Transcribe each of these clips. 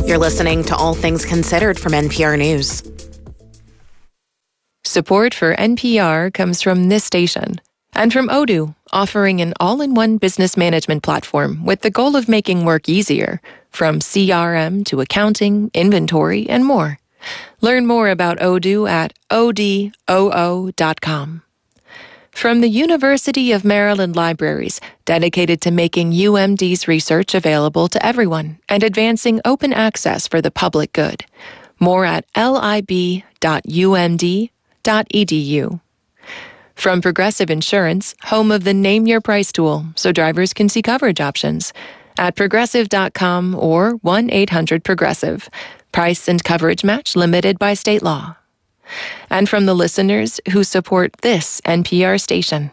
You're listening to All Things Considered from NPR News. Support for NPR comes from this station and from Odoo, offering an all-in-one business management platform with the goal of making work easier, from CRM to accounting, inventory, and more. Learn more about Odoo at odoo.com. From the University of Maryland Libraries, dedicated to making UMD's research available to everyone and advancing open access for the public good. More at lib.umd.edu. From Progressive Insurance, home of the Name Your Price tool, so drivers can see coverage options. At progressive.com or 1-800-PROGRESSIVE. Price and coverage match limited by state law. And from the listeners who support this NPR station.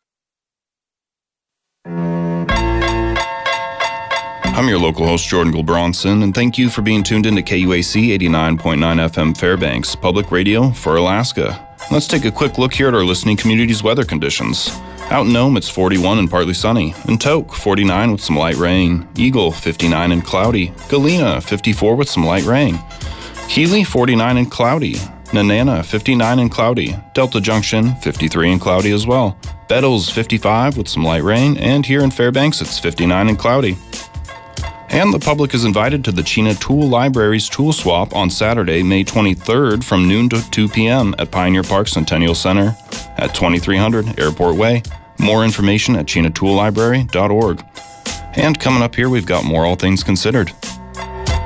I'm your local host, Jordan Gilbronson, and thank you for being tuned into KUAC 89.9 FM Fairbanks, public radio for Alaska. Let's take a quick look here at our listening community's weather conditions. Out in Nome, it's 41 and partly sunny. In Tok, 49 with some light rain. Eagle, 59 and cloudy. Galena, 54 with some light rain. Healy, 49 and cloudy. Nenana, 59 and cloudy. Delta Junction, 53 and cloudy as well. Bettles, 55 with some light rain. And here in Fairbanks, it's 59 and cloudy. And the public is invited to the Chena Tool Library's Tool Swap on Saturday, May 23rd from noon to 2 p.m. at Pioneer Park Centennial Center at 2300 Airport Way. More information at chenatoollibrary.org. And coming up here, we've got more All Things Considered.